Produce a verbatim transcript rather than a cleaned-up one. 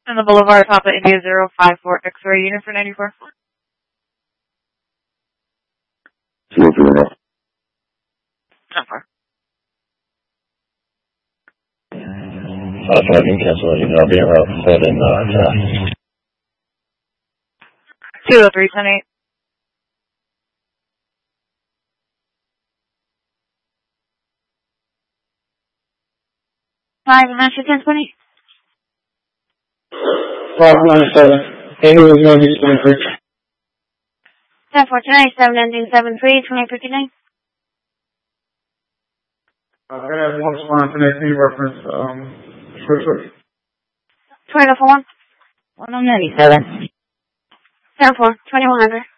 In the Boulevard, Papa India zero five four X-ray unit for ninety-four. Zero three enough. ten four. Uh, so I can cancel it. I'll be around for in uh, two oh three ten eight. Five Master ten twenty. Five nine seven. Hey, who is going to be seven three? Ten four tonight, seven ending seven three twenty fifty nine. I'm gonna have one response and I reference. Um, switch switch. Twenty four one. One on ninety seven. Ten four twenty one hundred.